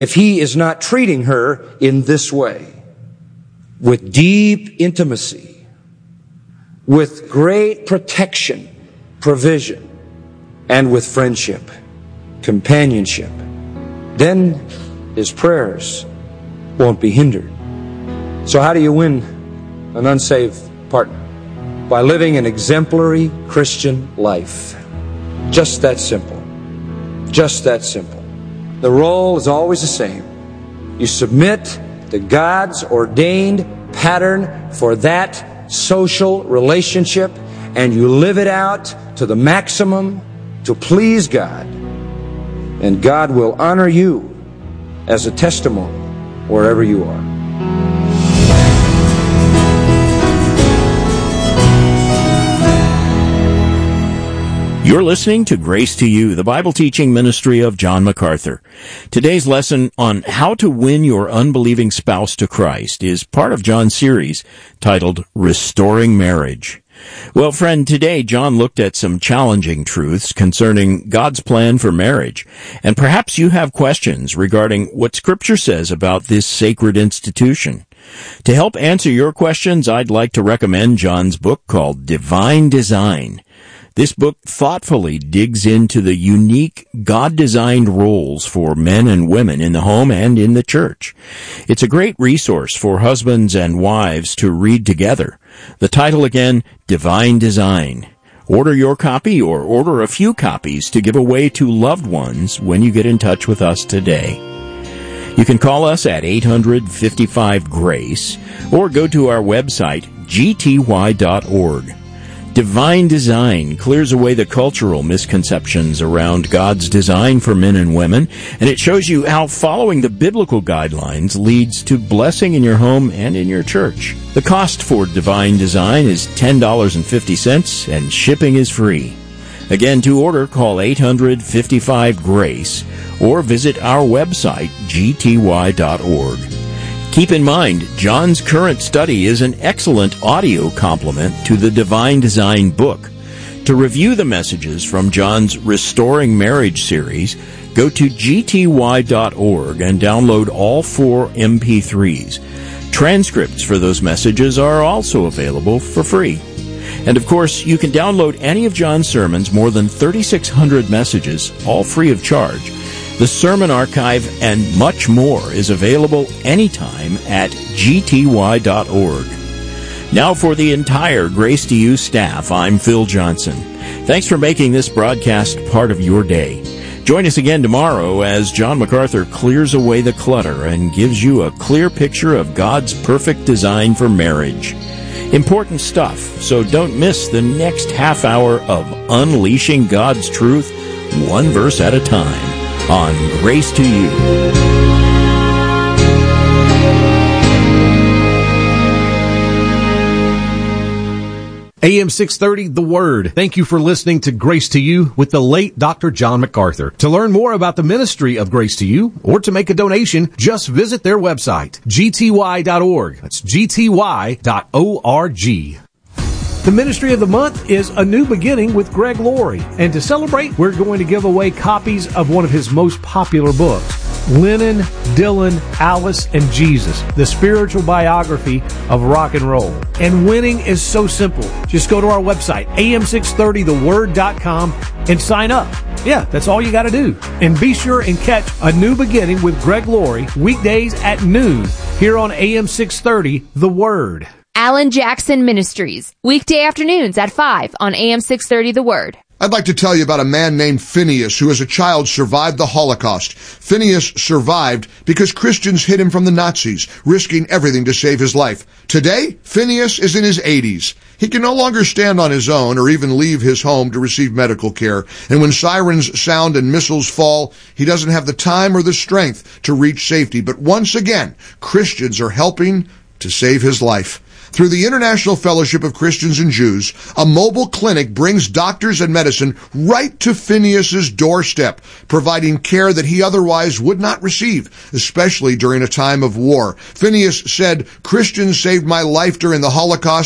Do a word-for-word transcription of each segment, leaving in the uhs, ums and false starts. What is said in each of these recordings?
if he is not treating her in this way, with deep intimacy, with great protection, provision, and with friendship, companionship, then his prayers won't be hindered. So how do you win an unsaved partner? By living an exemplary Christian life. Just that simple. Just that simple. The role is always the same. You submit to God's ordained pattern for that social relationship, and you live it out to the maximum to please God. And God will honor you as a testimony wherever you are. You're listening to Grace to You, the Bible teaching ministry of John MacArthur. Today's lesson on how to win your unbelieving spouse to Christ is part of John's series titled Restoring Marriage. Well, friend, today John looked at some challenging truths concerning God's plan for marriage, and perhaps you have questions regarding what Scripture says about this sacred institution. To help answer your questions, I'd like to recommend John's book called Divine Design. This book thoughtfully digs into the unique God-designed roles for men and women in the home and in the church. It's a great resource for husbands and wives to read together. The title again, Divine Design. Order your copy or order a few copies to give away to loved ones when you get in touch with us today. You can call us at eight hundred, fifty-five, GRACE or go to our website, g t y dot org. Divine Design clears away the cultural misconceptions around God's design for men and women, and it shows you how following the biblical guidelines leads to blessing in your home and in your church. The cost for Divine Design is ten dollars and fifty cents, and shipping is free. Again, to order, call eight hundred, fifty-five, GRACE or visit our website, g t y dot org. Keep in mind, John's current study is an excellent audio complement to the Divine Design book. To review the messages from John's Restoring Marriage series, go to g t y dot org and download all four M P threes. Transcripts for those messages are also available for free. And of course, you can download any of John's sermons, more than thirty-six hundred messages, all free of charge. The Sermon Archive and much more is available anytime at g t y dot org. Now for the entire Grace to You staff, I'm Phil Johnson. Thanks for making this broadcast part of your day. Join us again tomorrow as John MacArthur clears away the clutter and gives you a clear picture of God's perfect design for marriage. Important stuff, so don't miss the next half hour of Unleashing God's Truth, one verse at a time, on Grace to You. A M six thirty, The Word. Thank you for listening to Grace to You with the late Doctor John MacArthur. To learn more about the ministry of Grace to You or to make a donation, just visit their website, g t y dot org. That's g t y dot org. The Ministry of the Month is A New Beginning with Greg Laurie. And to celebrate, we're going to give away copies of one of his most popular books, Lennon, Dylan, Alice, and Jesus, the spiritual biography of rock and roll. And winning is so simple. Just go to our website, a m six thirty the word dot com, and sign up. Yeah, that's all you got to do. And be sure and catch A New Beginning with Greg Laurie weekdays at noon here on A M six thirty, The Word. Alan Jackson Ministries, weekday afternoons at five on A M six thirty The Word. I'd like to tell you about a man named Phineas who as a child survived the Holocaust. Phineas survived because Christians hid him from the Nazis, risking everything to save his life. Today, Phineas is in his eighties. He can no longer stand on his own or even leave his home to receive medical care. And when sirens sound and missiles fall, he doesn't have the time or the strength to reach safety. But once again, Christians are helping to save his life. Through the International Fellowship of Christians and Jews, a mobile clinic brings doctors and medicine right to Phineas's doorstep, providing care that he otherwise would not receive, especially during a time of war. Phineas said, "Christians saved my life during the Holocaust,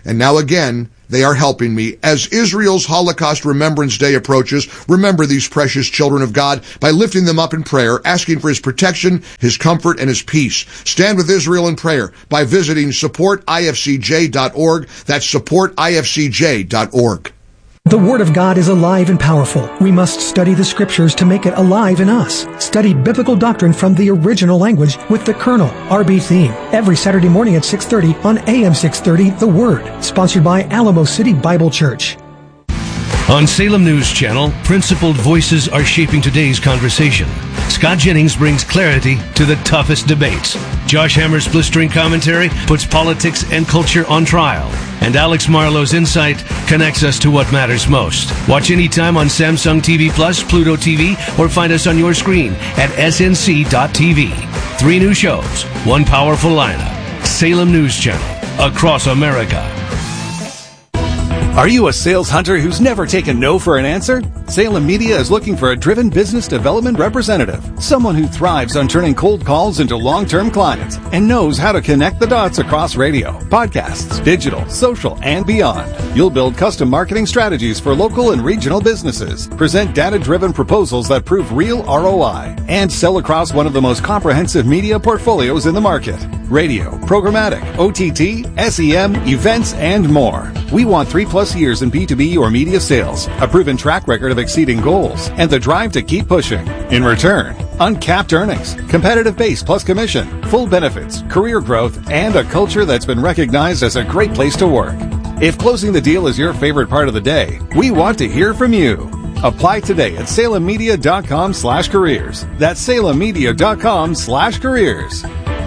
And now again, they are helping me. As Israel's Holocaust Remembrance Day approaches, remember these precious children of God by lifting them up in prayer, asking for His protection, His comfort, and His peace. Stand with Israel in prayer by visiting support I F C J dot org. That's support I F C J dot org. The Word of God is alive and powerful. We must study the Scriptures to make it alive in us. Study biblical doctrine from the original language with the Colonel, R B Theme, every Saturday morning at six thirty on A M six thirty, The Word, sponsored by Alamo City Bible Church. On Salem News Channel, principled voices are shaping today's conversation. Scott Jennings brings clarity to the toughest debates. Josh Hammer's blistering commentary puts politics and culture on trial. And Alex Marlowe's insight connects us to what matters most. Watch anytime on Samsung T V Plus, Pluto T V, or find us on your screen at S N C dot T V. Three new shows, one powerful lineup. Salem News Channel, across America. Are you a sales hunter who's never taken no for an answer? Salem Media is looking for a driven business development representative, someone who thrives on turning cold calls into long-term clients and knows how to connect the dots across radio, podcasts, digital, social, and beyond. You'll build custom marketing strategies for local and regional businesses, present data-driven proposals that prove real R O I, and sell across one of the most comprehensive media portfolios in the market. Radio, programmatic, O T T, S E M, events, and more. We want three plus years in B two B or media sales, a proven track record of exceeding goals, and the drive to keep pushing. In return, uncapped earnings, competitive base plus commission, full benefits, career growth, and a culture that's been recognized as a great place to work. If closing the deal is your favorite part of the day, we want to hear from you. Apply today at salem media dot com slash careers. That's salem media dot com slash careers.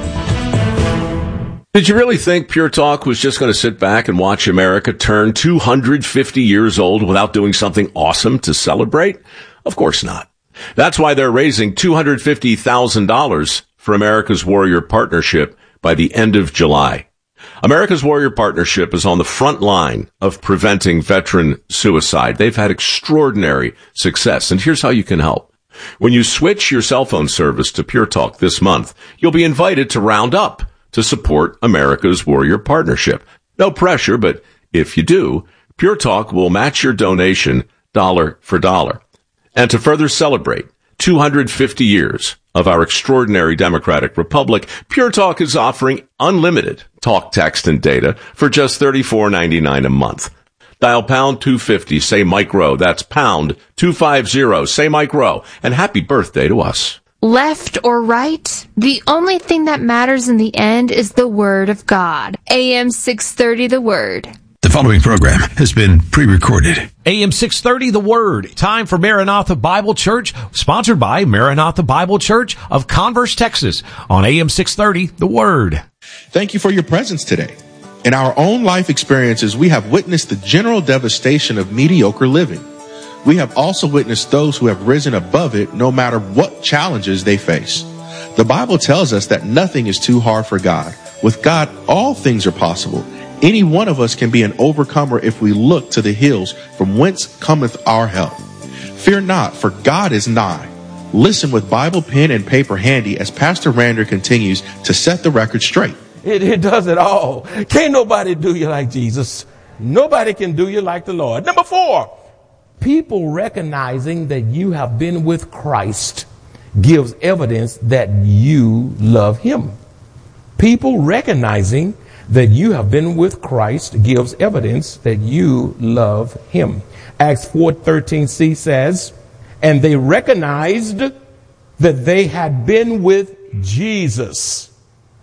Did you really think Pure Talk was just going to sit back and watch America turn two hundred fifty years old without doing something awesome to celebrate? Of course not. That's why they're raising two hundred fifty thousand dollars for America's Warrior Partnership by the end of July. America's Warrior Partnership is on the front line of preventing veteran suicide. They've had extraordinary success, and here's how you can help. When you switch your cell phone service to Pure Talk this month, you'll be invited to round up to support America's Warrior Partnership. No pressure, but if you do, Pure Talk will match your donation dollar for dollar. And to further celebrate two hundred fifty years of our extraordinary democratic republic, Pure Talk is offering unlimited talk, text, and data for just thirty-four ninety-nine a month. Dial pound two fifty, say Mike Rowe. That's pound two fifty, say Mike Rowe. And happy birthday to us. Left or right, the only thing that matters in the end is the Word of God. A M six thirty, The Word. The following program has been pre-recorded. A M six thirty, The Word. Time for Maranatha Bible Church, sponsored by Maranatha Bible Church of Converse, Texas, on A M six thirty, The Word. Thank you for your presence today. In our own life experiences, we have witnessed the general devastation of mediocre living. We have also witnessed those who have risen above it no matter what challenges they face. The Bible tells us that nothing is too hard for God. With God, all things are possible. Any one of us can be an overcomer if we look to the hills from whence cometh our help. Fear not, for God is nigh. Listen with Bible, pen, and paper handy as Pastor Rander continues to set the record straight. It, it does it all. Can't nobody do you like Jesus. Nobody can do you like the Lord. Number four. People recognizing that you have been with Christ gives evidence that you love Him. People recognizing that you have been with Christ gives evidence that you love Him. Acts four thirteen c says, and they recognized that they had been with Jesus.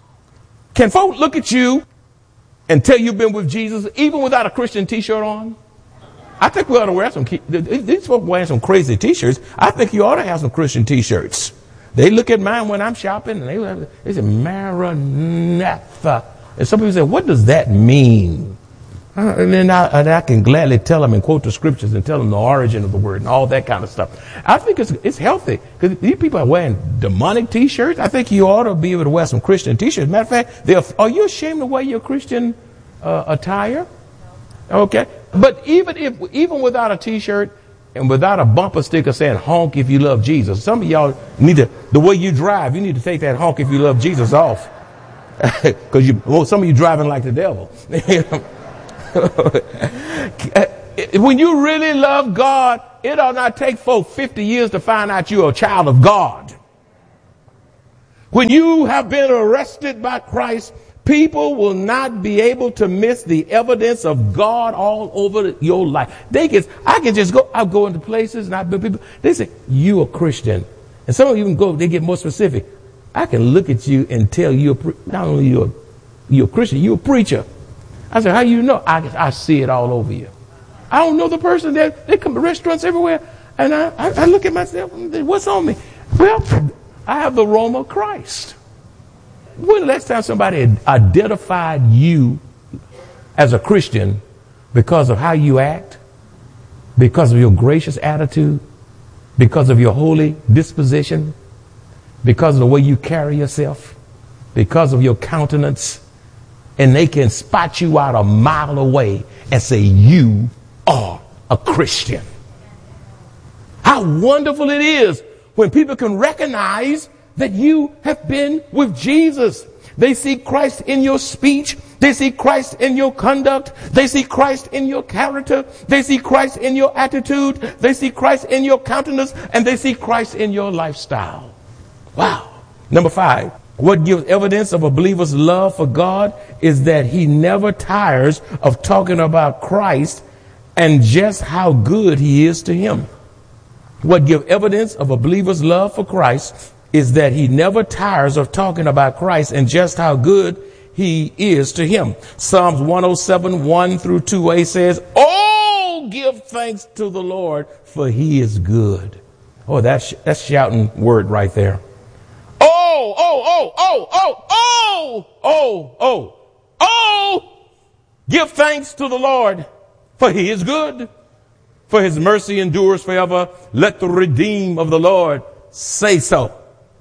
Can folks look at you and tell you've been with Jesus even without a Christian t-shirt on? I think we ought to wear some, these folks wearing some crazy t-shirts. I think you ought to have some Christian t-shirts. They look at mine when I'm shopping and they, they say, Maranatha. And some people say, what does that mean? Uh, and then I, and I can gladly tell them and quote the scriptures and tell them the origin of the word and all that kind of stuff. I think it's, it's healthy because these people are wearing demonic t-shirts. I think you ought to be able to wear some Christian t-shirts. Matter of fact, they're, are you ashamed to wear your Christian uh, attire? Okay. But even if, even without a t-shirt and without a bumper sticker saying honk if you love Jesus, some of y'all need to, the way you drive, you need to take that honk if you love Jesus off. Cause you, well, some of you driving like the devil. When you really love God, it ought not take folk fifty years to find out you're a child of God. When you have been arrested by Christ, people will not be able to miss the evidence of God all over your life. They can, I can just go, I'll go into places and I, people, they say, you a Christian. And some of you can go, they get more specific. I can look at you and tell you, not only you're, you're a Christian, you're a preacher. I said, how you know? I, I see it all over you. I don't know the person that they come to restaurants everywhere. And I, I, I look at myself, what's on me? Well, I have the aroma of Christ. When the last time somebody identified you as a Christian because of how you act, because of your gracious attitude, because of your holy disposition, because of the way you carry yourself, because of your countenance, and they can spot you out a mile away and say, you are a Christian. How wonderful it is when people can recognize that you have been with Jesus. They see Christ in your speech. They see Christ in your conduct. They see Christ in your character. They see Christ in your attitude. They see Christ in your countenance. And they see Christ in your lifestyle. Wow. Number five, what gives evidence of a believer's love for God is that he never tires of talking about Christ and just how good he is to him. What gives evidence of a believer's love for Christ is that he never tires of talking about Christ and just how good he is to him. Psalms one oh seven, one through two a says, oh, give thanks to the Lord, for he is good. Oh, that's, that's shouting word right there. Oh, oh, oh, oh, oh, oh, oh, oh, oh, give thanks to the Lord, for he is good, for his mercy endures forever. Let the redeemed of the Lord say so.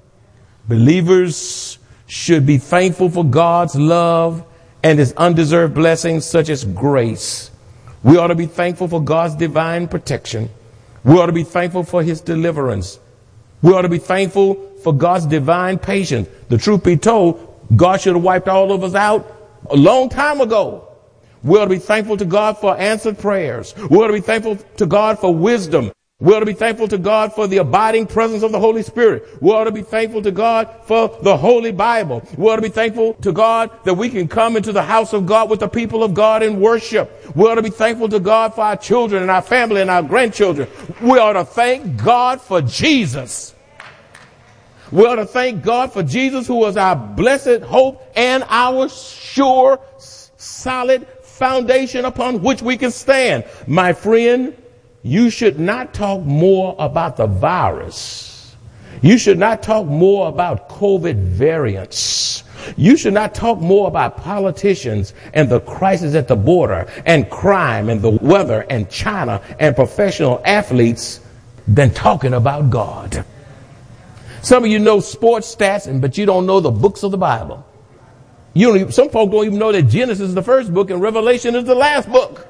Believers should be thankful for God's love and his undeserved blessings such as grace. We ought to be thankful for God's divine protection. We ought to be thankful for his deliverance. We ought to be thankful for God's divine patience. The truth be told, God should have wiped all of us out a long time ago. We ought to be thankful to God for answered prayers. We ought to be thankful to God for wisdom. We ought to be thankful to God for the abiding presence of the Holy Spirit. We ought to be thankful to God for the Holy Bible. We ought to be thankful to God that we can come into the house of God with the people of God and worship. We ought to be thankful to God for our children and our family and our grandchildren. We ought to thank God for Jesus. We ought to thank God for Jesus, who is our blessed hope and our sure, solid foundation upon which we can stand. My friend, you should not talk more about the virus. You should not talk more about COVID variants. You should not talk more about politicians and the crisis at the border and crime and the weather and China and professional athletes than talking about God. Some of you know sports stats, but you don't know the books of the Bible. You don't even, some folk don't even know that Genesis is the first book and Revelation is the last book.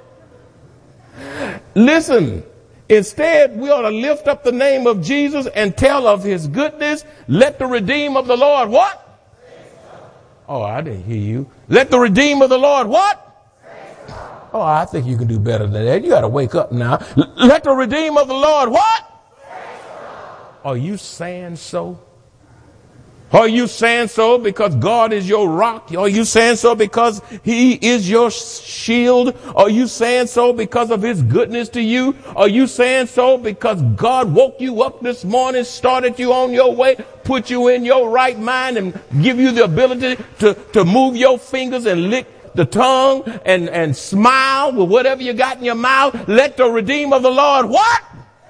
Listen, instead, we ought to lift up the name of Jesus and tell of his goodness. Let the redeemed of the Lord what? Oh, I didn't hear you. Let the redeemed of the Lord what? Oh, I think you can do better than that. You got to wake up now. Let the redeemed of the Lord what? Are you saying so? Are you saying so because God is your rock? Are you saying so because he is your shield? Are you saying so because of his goodness to you? Are you saying so because God woke you up this morning, started you on your way, put you in your right mind and give you the ability to, to move your fingers and lick the tongue and, and smile with whatever you got in your mouth? Let the redeemed of the Lord what?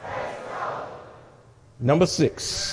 Number six.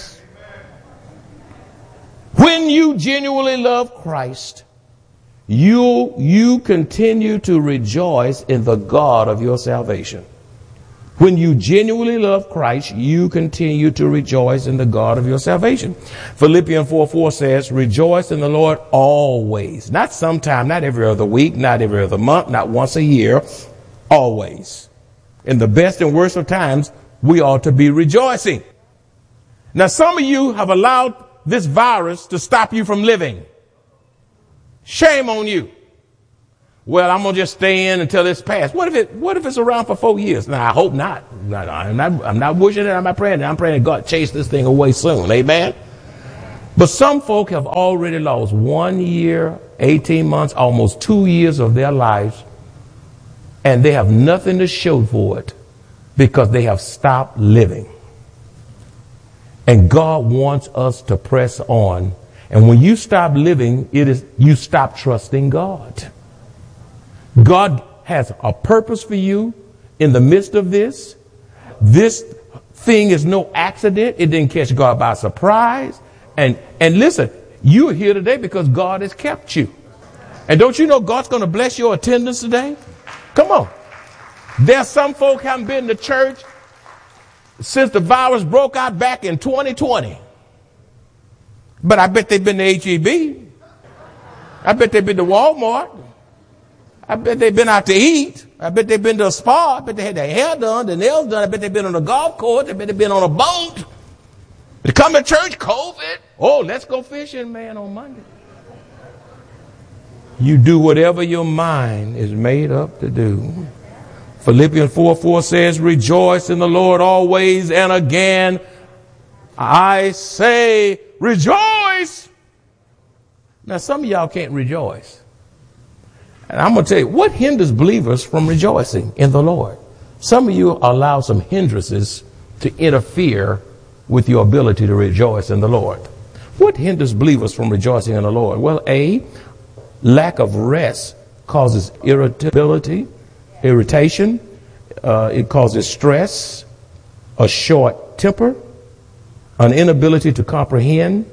When you genuinely love Christ, you, you continue to rejoice in the God of your salvation. When you genuinely love Christ, you continue to rejoice in the God of your salvation. Philippians four four says, rejoice in the Lord always. Not sometime, not every other week, not every other month, not once a year, always. In the best and worst of times, we ought to be rejoicing. Now, some of you have allowed this virus to stop you from living. Shame on you. Well, I'm gonna just stay in until it's passed. What if it? What if it's around for four years? Now, I hope not. I'm not. I'm not wishing it. I'm not praying. I'm praying that God chase this thing away soon. Amen. But some folk have already lost one year, eighteen months, almost two years of their lives, and they have nothing to show for it because they have stopped living. And God wants us to press on. And when you stop living, it is you stop trusting God. God has a purpose for you in the midst of this. This thing is no accident. It didn't catch God by surprise. And and listen, you are here today because God has kept you. And don't you know God's going to bless your attendance today? Come on. There's some folk haven't been to church since the virus broke out back in twenty twenty. But I bet they've been to H E B. I bet they've been to Walmart. I bet they've been out to eat. I bet they've been to a spa. I bet they had their hair done, their nails done. I bet they've been on a golf course. I bet they've been on a boat. They come to church, COVID. Oh, let's go fishing, man, on Monday. You do whatever your mind is made up to do. Philippians four four says, rejoice in the Lord always, and again I say rejoice. Now, some of y'all can't rejoice. And I'm going to tell you, what hinders believers from rejoicing in the Lord? Some of you allow some hindrances to interfere with your ability to rejoice in the Lord. What hinders believers from rejoicing in the Lord? Well, A, lack of rest causes irritability, irritation. Uh, it causes stress, a short temper, an inability to comprehend,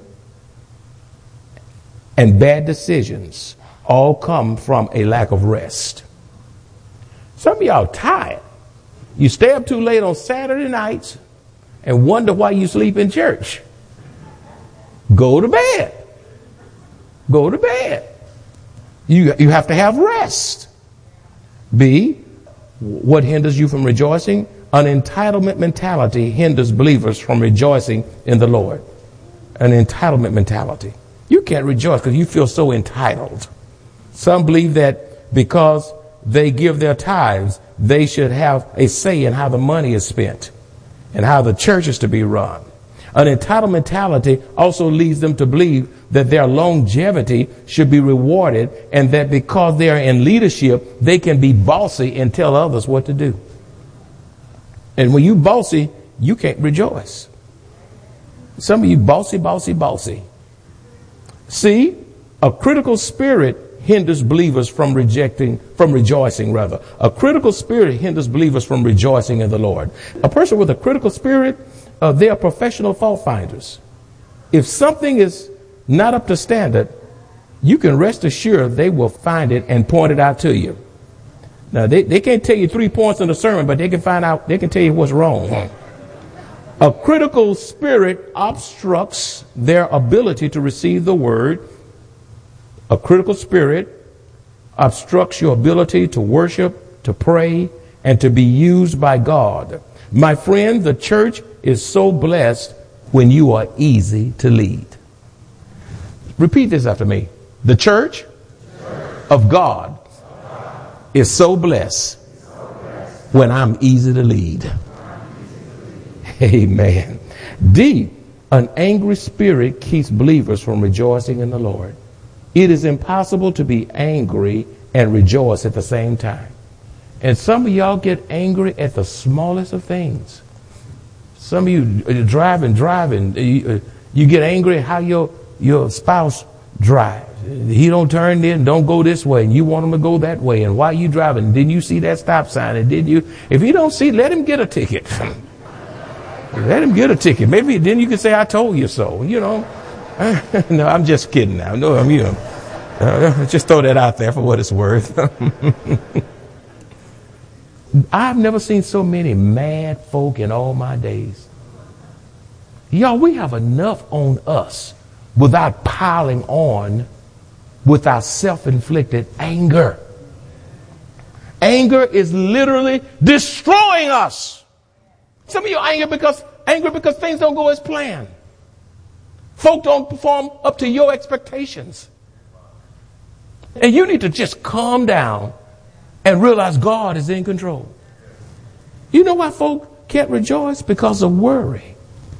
and bad decisions all come from a lack of rest. Some of y'all tired. You stay up too late on Saturday nights and wonder why you sleep in church. Go to bed. Go to bed. You, you have to have rest. B, what hinders you from rejoicing? An entitlement mentality hinders believers from rejoicing in the Lord. An entitlement mentality. You can't rejoice because you feel so entitled. Some believe that because they give their tithes, they should have a say in how the money is spent and how the church is to be run. An entitled mentality also leads them to believe that their longevity should be rewarded and that because they are in leadership, they can be bossy and tell others what to do. And when you bossy, you can't rejoice. Some of you bossy, bossy, bossy. See, a critical spirit hinders believers from rejecting, from rejoicing rather. A critical spirit hinders believers from rejoicing in the Lord. A person with a critical spirit, uh, they are professional fault finders. If something is not up to standard, you can rest assured they will find it and point it out to you. Now, they, they can't tell you three points in the sermon, but they can find out, they can tell you what's wrong. A critical spirit obstructs their ability to receive the word. A critical spirit obstructs your ability to worship, to pray, and to be used by God. My friend, the church is so blessed when you are easy to lead. Repeat this after me. The church of God is so blessed when I'm easy to lead. Amen. D, an angry spirit keeps believers from rejoicing in the Lord. It is impossible to be angry and rejoice at the same time. And some of y'all get angry at the smallest of things. Some of you are driving, driving. You, you get angry at how your, your spouse drives. He don't turn in, don't go this way, and you want him to go that way. And while you driving, didn't you see that stop sign? And did you? If you don't see, let him get a ticket. Let him get a ticket. Maybe then you can say, I told you so, you know. No, I'm just kidding now. No, I'm, you know, uh, just throw that out there for what it's worth. I've never seen so many mad folk in all my days. Y'all, we have enough on us without piling on with our self-inflicted anger. Anger is literally destroying us. Some of you are angry because, angry because things don't go as planned. Folk don't perform up to your expectations. And you need to just calm down and realize God is in control. You know why folk can't rejoice? Because of worry.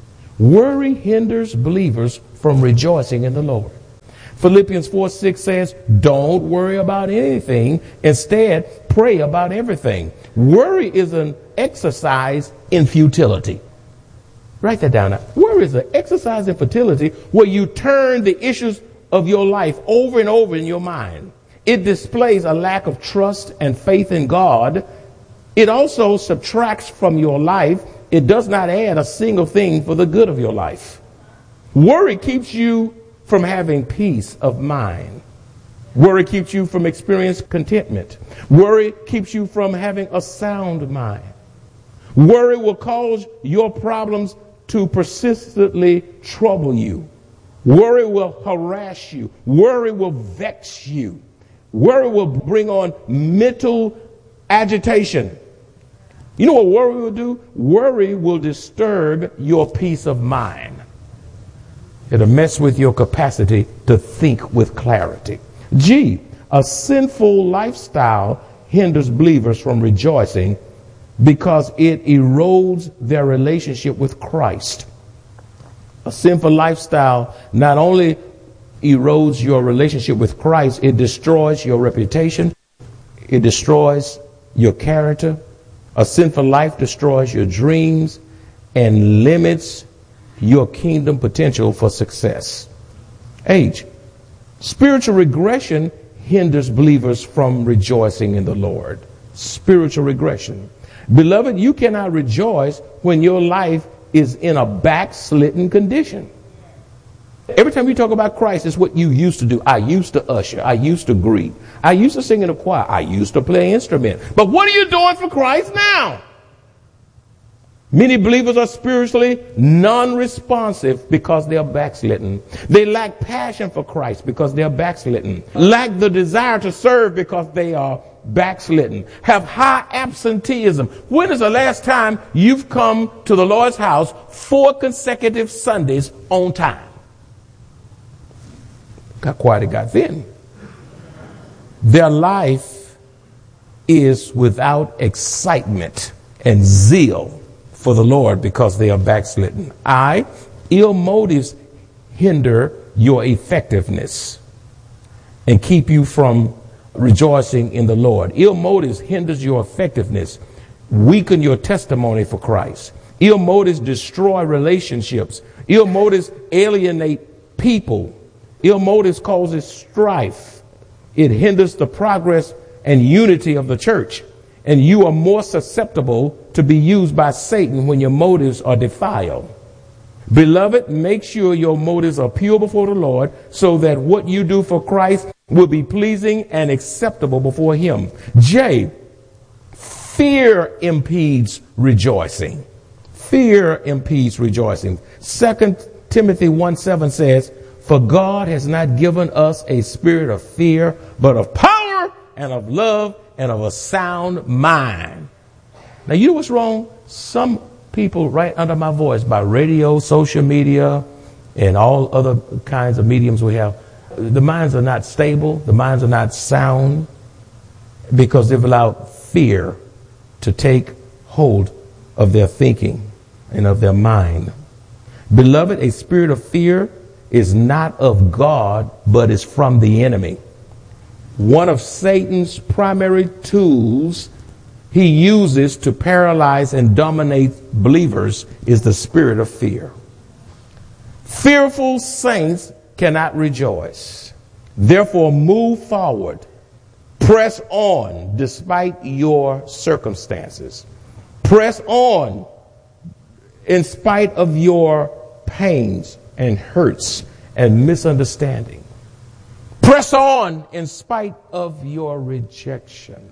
Worry hinders believers from rejoicing in the Lord. Philippians four six says, don't worry about anything. Instead, pray about everything. Worry is an exercise in futility. Write that down now. Worry is an exercise in futility where you turn the issues of your life over and over in your mind. It displays a lack of trust and faith in God. It also subtracts from your life. It does not add a single thing for the good of your life. Worry keeps you from having peace of mind. Worry keeps you from experiencing contentment. Worry keeps you from having a sound mind. Worry will cause your problems to persistently trouble you. Worry will harass you. Worry will vex you. Worry will bring on mental agitation. You know what worry will do? Worry will disturb your peace of mind. It'll mess with your capacity to think with clarity. G, a sinful lifestyle hinders believers from rejoicing because it erodes their relationship with Christ. A sinful lifestyle not only erodes your relationship with Christ, it destroys your reputation. It destroys your character. A sinful life destroys your dreams and limits your kingdom potential for success. H, spiritual regression hinders believers from rejoicing in the Lord. Spiritual regression. Beloved, you cannot rejoice when your life is in a backslidden condition. Every time you talk about Christ, it's what you used to do. I used to usher. I used to greet. I used to sing in a choir. I used to play an instrument. But what are you doing for Christ now? Many believers are spiritually non-responsive because they are backslidden. They lack passion for Christ because they are backslidden. Lack the desire to serve because they are backslidden. Have high absenteeism. When is the last time you've come to the Lord's house four consecutive Sundays on time? Got quiet, it got thin. Their life is without excitement and zeal for the Lord because they are backslidden. I, ill motives hinder your effectiveness and keep you from rejoicing in the Lord. Ill motives hinders your effectiveness, weaken your testimony for Christ. Ill motives destroy relationships. Ill motives alienate people. Ill motives causes strife. It hinders the progress and unity of the church. And you are more susceptible to be used by Satan when your motives are defiled. Beloved, make sure your motives are pure before the Lord so that what you do for Christ will be pleasing and acceptable before him. J, fear impedes rejoicing. Fear impedes rejoicing. Second Timothy one seven says, for God has not given us a spirit of fear, but of power and of love and of a sound mind. Now, you know what's wrong? Some people right under my voice by radio, social media, and all other kinds of mediums we have, the minds are not stable. The minds are not sound because they've allowed fear to take hold of their thinking and of their mind. Beloved, a spirit of fear is not of God, but is from the enemy. One of Satan's primary tools he uses to paralyze and dominate believers is the spirit of fear. Fearful saints cannot rejoice. Therefore, move forward. Press on despite your circumstances. Press on in spite of your pains and hurts and misunderstanding. Press on in spite of your rejection.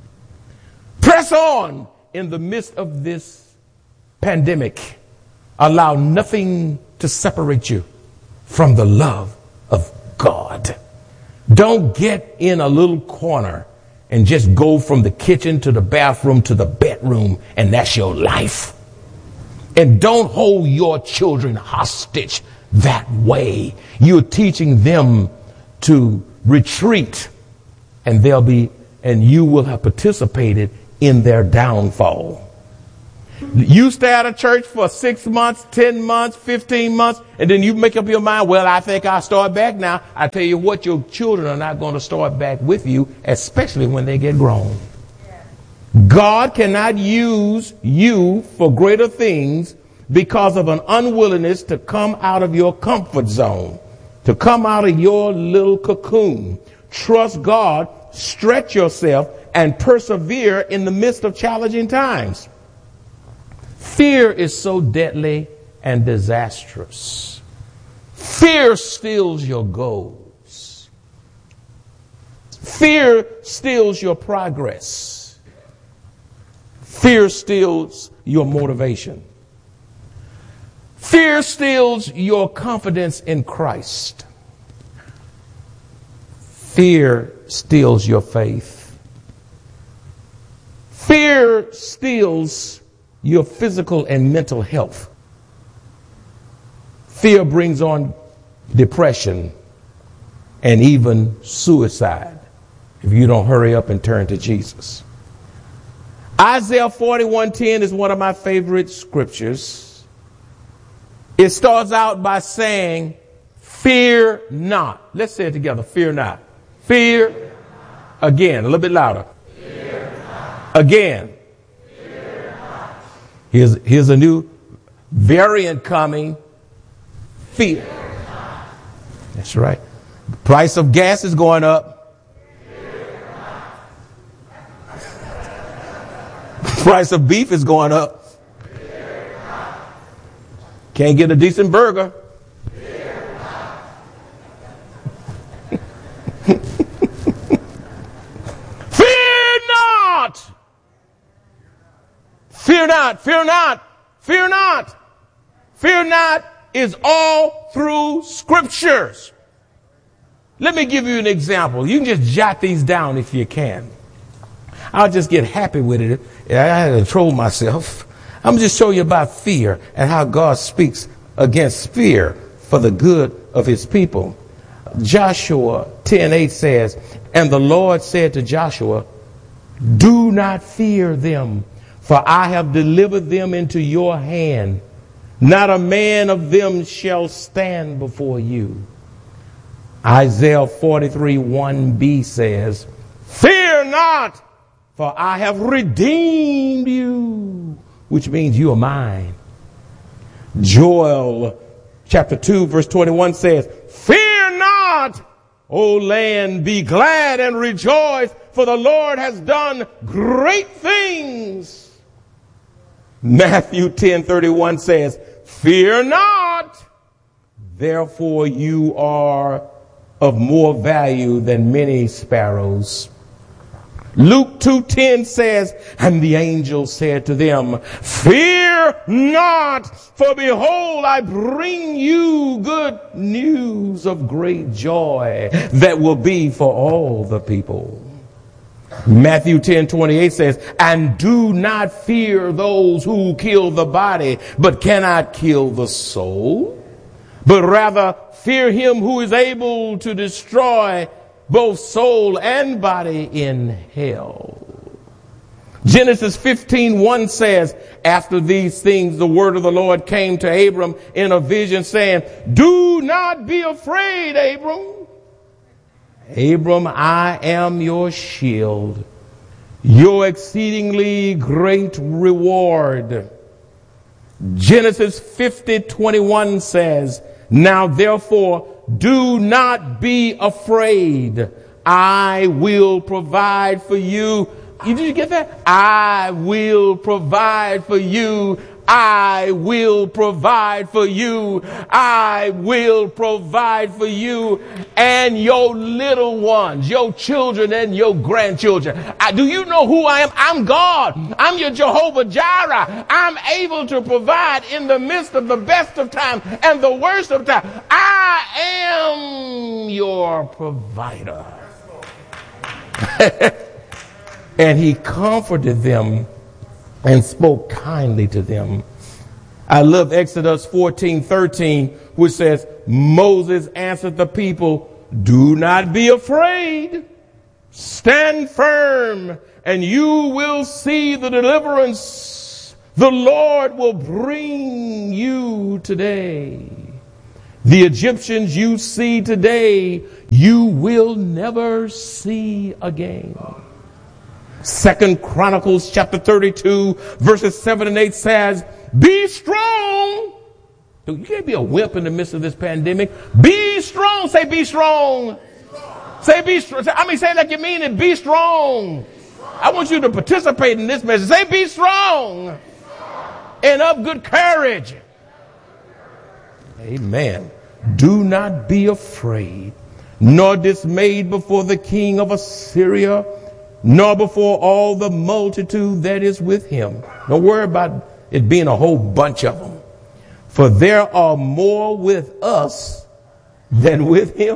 Press on in the midst of this pandemic. Allow nothing to separate you from the love of God. Don't get in a little corner and just go from the kitchen to the bathroom to the bedroom and that's your life. And don't hold your children hostage that way. You're teaching them to retreat and they'll be, and you will have participated in their downfall. You stay out of church for six months, ten months, fifteen months, and then you make up your mind, well, I think I'll start back now. I tell you what, your children are not going to start back with you, especially when they get grown. God cannot use you for greater things because of an unwillingness to come out of your comfort zone, to come out of your little cocoon. Trust God, stretch yourself, and persevere in the midst of challenging times. Fear is so deadly and disastrous. Fear steals your goals. Fear steals your progress. Fear steals your motivation. Fear steals your confidence in Christ. Fear steals your faith. Fear steals your physical and mental health. Fear brings on depression and even suicide if you don't hurry up and turn to Jesus. Isaiah forty-one ten is one of my favorite scriptures. It starts out by saying, fear not. Let's say it together. Fear not. Fear. Again, a little bit louder. Fear not. Again. Fear not. Here's, here's a new variant coming. Fear. Fear not. That's right. The price of gas is going up. Price of beef is going up. Can't get a decent burger. Fear not. Fear not. Fear not. Fear not. Fear not is all through scriptures. Let me give you an example. You can just jot these down if you can. I'll just get happy with it. I had to control myself. I'm just showing you about fear and how God speaks against fear for the good of his people. Joshua ten eight says, and the Lord said to Joshua, do not fear them, for I have delivered them into your hand. Not a man of them shall stand before you. Isaiah forty-three one b says, fear not, for I have redeemed you, which means you are mine. Joel chapter two verse twenty-one says, fear not, O land, be glad and rejoice, for the Lord has done great things. Matthew ten thirty-one says, fear not, therefore you are of more value than many sparrows. Luke two ten says, and the angel said to them, fear not, for behold, I bring you good news of great joy that will be for all the people. Matthew ten twenty-eight says, and do not fear those who kill the body, but cannot kill the soul, but rather fear him who is able to destroy both soul and body in hell. Genesis fifteen one says, after these things, the word of the Lord came to Abram in a vision saying, do not be afraid, Abram. Abram, I am your shield, your exceedingly great reward. Genesis fifty twenty-one says, now therefore, do not be afraid. I will provide for you. Did you get that? I will provide for you. I will provide for you. I will provide for you and your little ones, your children and your grandchildren. I, do you know who I am? I'm God. I'm your Jehovah Jireh. I'm able to provide in the midst of the best of times and the worst of times. I am your provider. And he comforted them and spoke kindly to them. I love Exodus fourteen thirteen, which says, Moses answered the people, do not be afraid. Stand firm, and you will see the deliverance the Lord will bring you today. The Egyptians you see today, you will never see again. Second Chronicles chapter thirty-two, verses seven and eight says, be strong. You can't be a wimp in the midst of this pandemic. Be strong. Say, be strong. Say, be strong. I mean, say it like you mean it. Be strong. I want you to participate in this message. Say, be strong and of good courage. Amen. Do not be afraid, nor dismayed before the king of Assyria, nor before all the multitude that is with him. Don't worry about it being a whole bunch of them. For there are more with us than with him.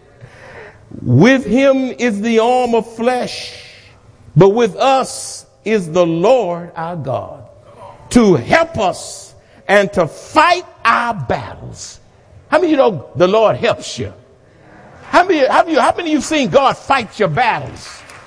With him is the arm of flesh, but with us is the Lord our God, to help us and to fight our battles. How many of you know the Lord helps you? How many, how many, how many of you seen God fight your battles?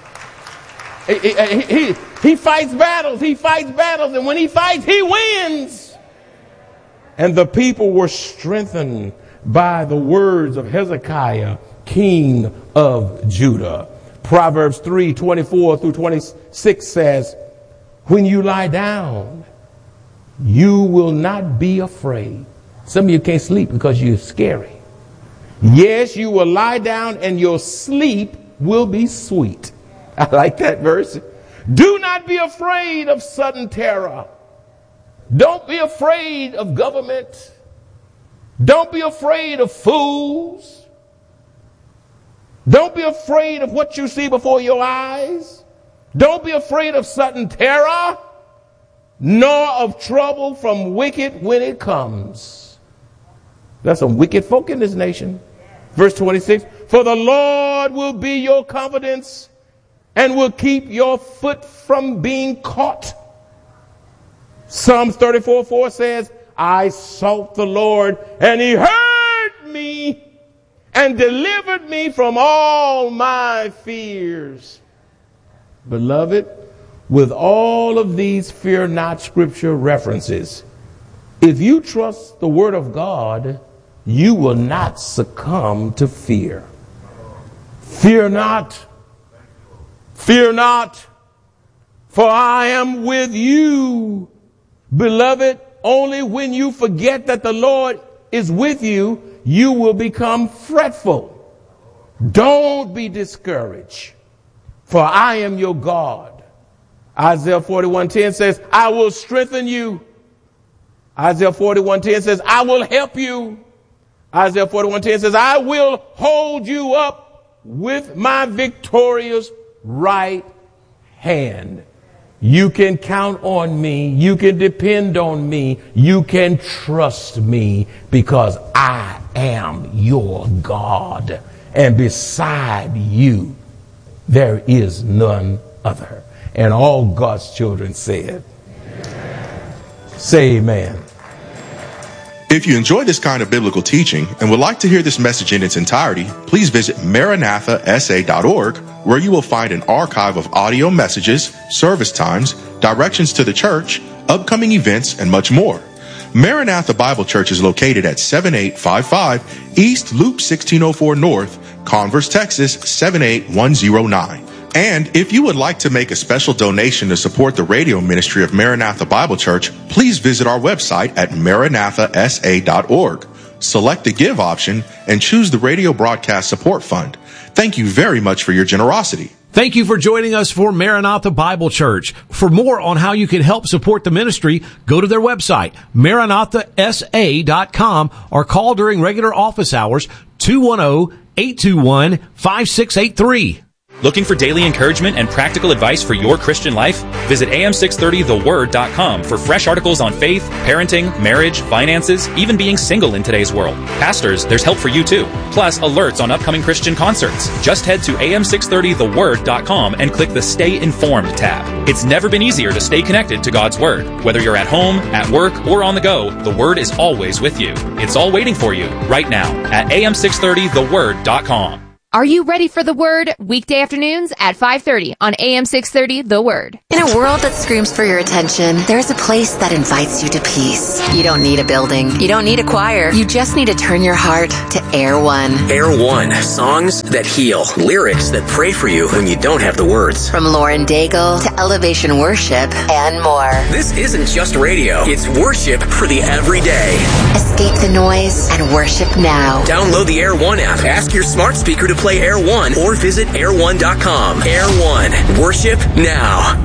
He, he, he, he fights battles. He fights battles. And when he fights, he wins. And the people were strengthened by the words of Hezekiah, king of Judah. Proverbs three, twenty-four through twenty-six says, when you lie down, you will not be afraid. Some of you can't sleep because you're scary. Yes, you will lie down and your sleep will be sweet. I like that verse. Do not be afraid of sudden terror. Don't be afraid of government. Don't be afraid of fools. Don't be afraid of what you see before your eyes. Don't be afraid of sudden terror, nor of trouble from wicked when it comes. There's some wicked folk in this nation. Verse twenty-six, for the Lord will be your confidence and will keep your foot from being caught. Psalms thirty-four, four says, I sought the Lord and he heard me and delivered me from all my fears. Beloved, with all of these fear not scripture references, if you trust the word of God, you will not succumb to fear. Fear not. Fear not, for I am with you. Beloved, only when you forget that the Lord is with you, you will become fretful. Don't be discouraged, for I am your God. Isaiah forty-one ten says, I will strengthen you. Isaiah forty-one ten says, I will help you. Isaiah forty-one ten says, I will hold you up with my victorious right hand. You can count on me. You can depend on me. You can trust me because I am your God. And beside you, there is none other. And all God's children said, amen. Say amen. If you enjoy this kind of biblical teaching and would like to hear this message in its entirety, please visit maranatha s a dot org, where you will find an archive of audio messages, service times, directions to the church, upcoming events, and much more. Maranatha Bible Church is located at seventy-eight fifty-five East Loop sixteen oh four North, Converse, Texas seven eight one oh nine. And if you would like to make a special donation to support the radio ministry of Maranatha Bible Church, please visit our website at maranatha s a dot org. Select the Give option and choose the Radio Broadcast Support Fund. Thank you very much for your generosity. Thank you for joining us for Maranatha Bible Church. For more on how you can help support the ministry, go to their website, maranatha s a dot com, or call during regular office hours, two one zero, eight two one, five six eight three. Looking for daily encouragement and practical advice for your Christian life? Visit A M six thirty the word dot com for fresh articles on faith, parenting, marriage, finances, even being single in today's world. Pastors, there's help for you too. Plus, alerts on upcoming Christian concerts. Just head to A M six thirty the word dot com and click the Stay Informed tab. It's never been easier to stay connected to God's Word. Whether you're at home, at work, or on the go, the Word is always with you. It's all waiting for you right now at A M six thirty the word dot com. Are you ready for the Word? Weekday afternoons at five thirty on A M six thirty, The Word. In a world that screams for your attention, there's a place that invites you to peace. You don't need a building. You don't need a choir. You just need to turn your heart to Air One. Air One. Songs that heal. Lyrics that pray for you when you don't have the words. From Lauren Daigle to Elevation Worship and more. This isn't just radio. It's worship for the everyday. Escape the noise and worship now. Download the Air One app. Ask your smart speaker to play Air One or visit air one dot com. Air One. Worship now.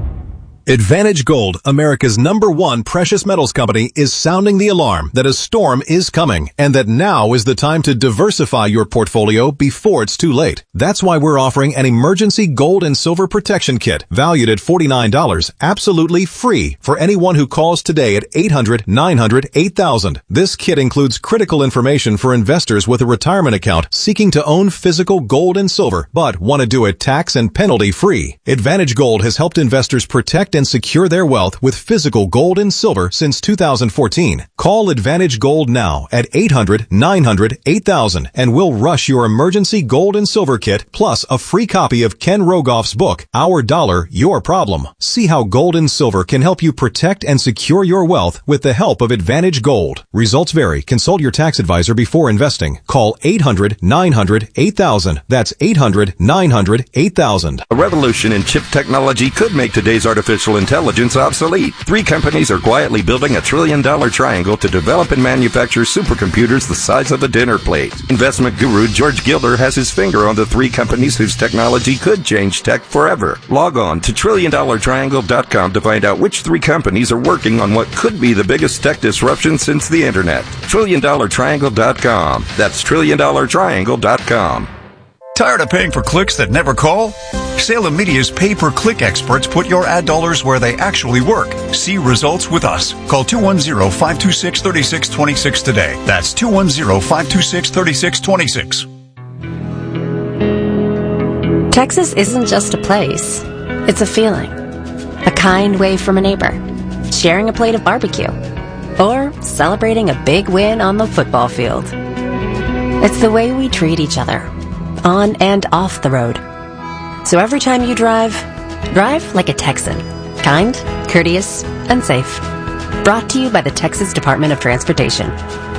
Advantage Gold, America's number one precious metals company, is sounding the alarm that a storm is coming and that now is the time to diversify your portfolio before it's too late. That's why we're offering an emergency gold and silver protection kit valued at forty-nine dollars, absolutely free for anyone who calls today at eight hundred, nine hundred, eight thousand. This kit includes critical information for investors with a retirement account seeking to own physical gold and silver but want to do it tax and penalty free. Advantage Gold has helped investors protect and secure their wealth with physical gold and silver since two thousand fourteen. Call Advantage Gold now at eight hundred, nine hundred, eight thousand and we'll rush your emergency gold and silver kit plus a free copy of Ken Rogoff's book, Our Dollar, Your Problem. See how gold and silver can help you protect and secure your wealth with the help of Advantage Gold. Results vary. Consult your tax advisor before investing. Call eight hundred, nine hundred, eight thousand. That's eight hundred, nine hundred, eight thousand. A revolution in chip technology could make today's artificial intelligence obsolete. Three companies are quietly building a trillion dollar triangle to develop and manufacture supercomputers the size of a dinner plate. Investment guru George Gilder has his finger on the three companies whose technology could change tech forever. Log on to trillion dollar triangle dot com to find out which three companies are working on what could be the biggest tech disruption since the internet. trillion dollar triangle dot com. That's trillion dollar triangle dot com. Tired of paying for clicks that never call? Salem Media's pay-per-click experts put your ad dollars where they actually work. See results with us. Call two one zero, five two six, three six two six today. That's two one zero, five two six, three six two six. Texas isn't just a place. It's a feeling. A kind wave from a neighbor. Sharing a plate of barbecue. Or celebrating a big win on the football field. It's the way we treat each other. On and off the road. So every time you drive, drive like a Texan. Kind, courteous, and safe. Brought to you by the Texas Department of Transportation.